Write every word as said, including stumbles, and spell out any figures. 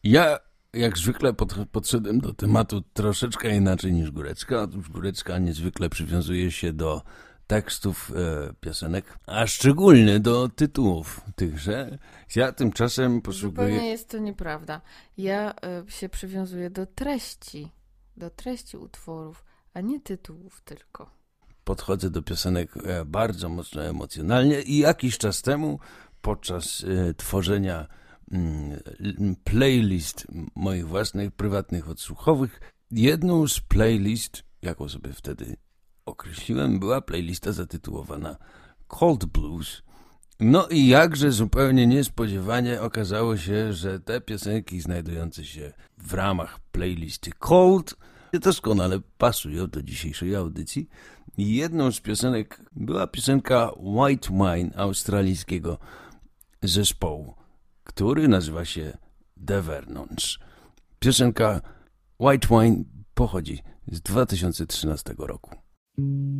Ja jak zwykle pod, podszedłem do tematu troszeczkę inaczej niż Górecka. Otóż Górecka niezwykle przywiązuje się do tekstów e, piosenek, a szczególnie do tytułów tychże. Ja tymczasem poszukuję... Zupełnie jest to nieprawda. Ja y, się przywiązuję do treści, do treści utworów, a nie tytułów tylko. Podchodzę do piosenek e, bardzo mocno emocjonalnie i jakiś czas temu podczas e, tworzenia mm, playlist moich własnych, prywatnych, odsłuchowych, jedną z playlist, jaką sobie wtedy określiłem, była playlista zatytułowana Cold Blues. No i jakże zupełnie niespodziewanie okazało się, że te piosenki znajdujące się w ramach playlisty Cold doskonale pasują do dzisiejszej audycji. I jedną z piosenek była piosenka White Wine australijskiego zespołu, który nazywa się The Vernons. Piosenka White Wine pochodzi z dwa tysiące trzynastego roku.